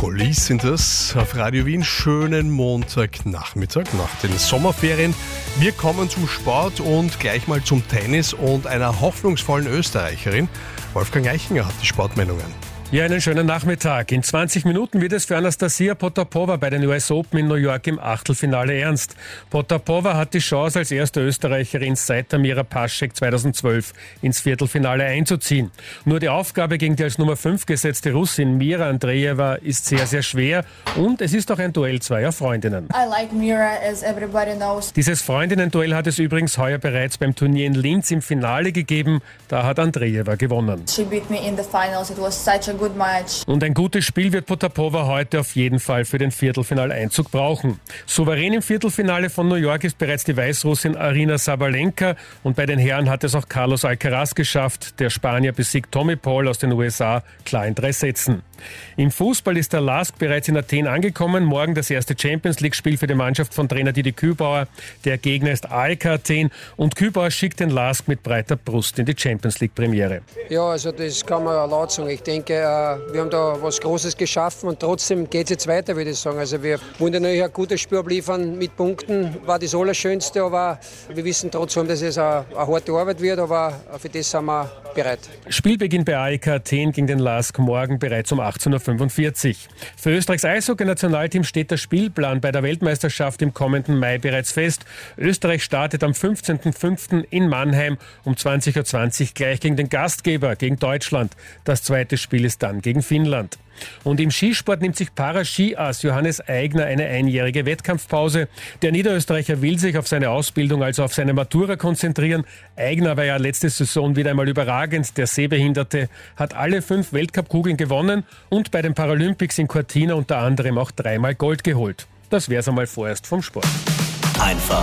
Police sind das auf Radio Wien. Schönen Montagnachmittag nach den Sommerferien. Wir kommen zum Sport und gleich mal zum Tennis und einer hoffnungsvollen Österreicherin. Wolfgang Eichinger hat die Sportmeldungen. Ja, einen schönen Nachmittag. In 20 Minuten wird es für Anastasia Potapova bei den US Open in New York im Achtelfinale ernst. Potapova hat die Chance, als erste Österreicherin seit Tamira Paschek 2012 ins Viertelfinale einzuziehen. Nur die Aufgabe gegen die als Nummer 5 gesetzte Russin Mira Andreeva ist sehr, sehr schwer und es ist auch ein Duell zweier Freundinnen. I like Mira, as everybody knows. Dieses Freundinnen-Duell hat es übrigens heuer bereits beim Turnier in Linz im Finale gegeben. Da hat Andreeva gewonnen. She beat me in the finals. It was such a good match. Und ein gutes Spiel wird Potapova heute auf jeden Fall für den Viertelfinaleinzug brauchen. Souverän im Viertelfinale von New York ist bereits die Weißrussin Aryna Sabalenka und bei den Herren hat es auch Carlos Alcaraz geschafft. Der Spanier besiegt Tommy Paul aus den USA klar in 3 Sätzen. Im Fußball ist der LASK bereits in Athen angekommen. Morgen das erste Champions-League-Spiel für die Mannschaft von Trainer Didi Kübauer. Der Gegner ist AEK Athen und Kübauer schickt den LASK mit breiter Brust in die Champions-League-Premiere. Ja, also das kann man laut sagen. Ich denke, wir haben da was Großes geschaffen und trotzdem geht es jetzt weiter, würde ich sagen. Also wir wollen natürlich ein gutes Spiel abliefern mit Punkten, war das Allerschönste, aber wir wissen trotzdem, dass es eine harte Arbeit wird, aber für das sind wir bereit. Spielbeginn bei AEK Athen gegen den LASK morgen bereits um 18.45 Uhr. Für Österreichs Eishockey-Nationalteam steht der Spielplan bei der Weltmeisterschaft im kommenden Mai bereits fest. Österreich startet am 15.05. in Mannheim um 20.20 Uhr gleich gegen den Gastgeber, gegen Deutschland. Das zweite Spiel ist dann gegen Finnland. Und im Skisport nimmt sich Paraski-Ass Johannes Aigner eine einjährige Wettkampfpause. Der Niederösterreicher will sich auf seine Ausbildung, also auf seine Matura konzentrieren. Aigner war ja letzte Saison wieder einmal überragend. Der Sehbehinderte hat alle 5 Weltcup-Kugeln gewonnen und bei den Paralympics in Cortina unter anderem auch 3-mal Gold geholt. Das wär's einmal vorerst vom Sport. Einfach